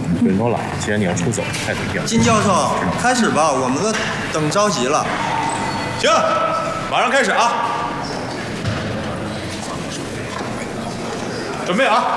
人都来，既然你要出走，态度一样。 金教授，开始吧，我们的等着急了。 行，马上开始啊！准备啊！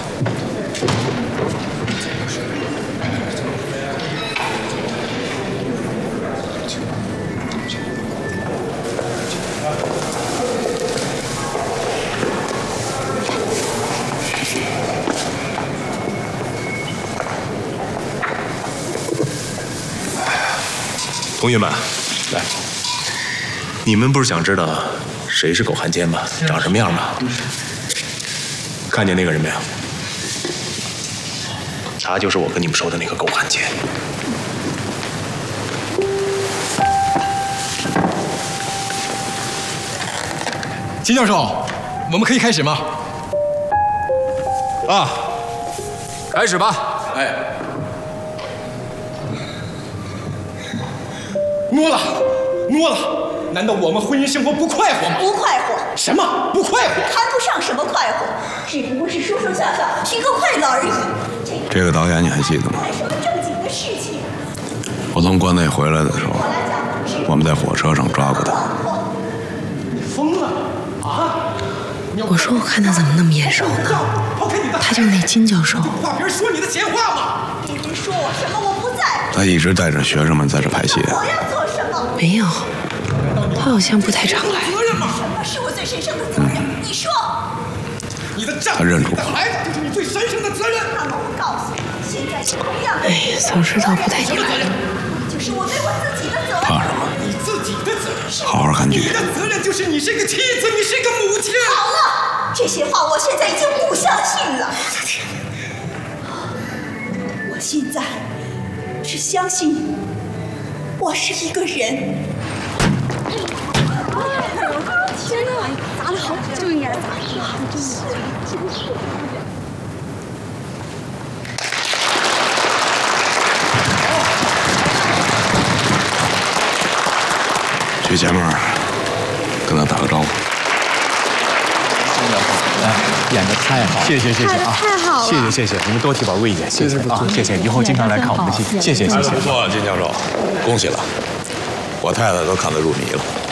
同学们，来，你们不是想知道谁是狗汉奸吗？长什么样吗？看见那个人没有？他就是我跟你们说的那个狗汉奸。 金教授，我们可以开始吗？ 啊，开始吧。哎， 诺了，诺了！难道我们婚姻生活不快活吗？ 不快活。 什么不快活？ 谈不上什么快活，只不过是说说笑笑，图个快乐而已。 这个导演你还记得吗？ 什么正经的事情？ 我从关内回来的时候，我们在火车上抓过他。 你疯了啊！ 我说我看他怎么那么眼熟呢？他就是那金教授。 话别人说你的闲话吗？ 别人说我什么我不在乎。 他一直带着学生们在这排戏。 我要做什么？ 没有，他好像不太常来。 什么是我最神圣的责任？你说。 你的丈夫、 他认出你的孩子就是你最神圣的责任。 那么我告诉你，现在是同样的。 哎，早知道不带你来了。 就是我对我自己的责任。 怕什么？ 你自己的责任。 好好看剧。 你的责任就是你是个妻子，你是个母亲。 好了，这些话我现在已经不相信了。我现在只相信我是一个人。 天哪，砸得好，就应该砸。 去前面跟他打个招呼。 演得太好，谢谢啊， 太好了， 谢谢，你们多提宝贵意见，谢谢啊，谢谢，以后经常来看我们的戏，谢谢。 不错，金教授，恭喜了，我太太都看得入迷了。